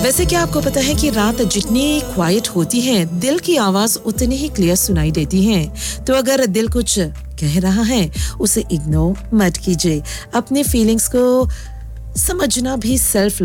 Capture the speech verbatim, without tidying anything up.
वैसे क्या आपको पता है कि रात जितनी क्वाइट होती है, दिल की आवाज उतनी ही क्लियर सुनाई देती है। तो अगर दिल कुछ कह रहा है, उसे इग्नोर मत कीजिए। अपने फीलिंग्स को समझना भी सेल्फ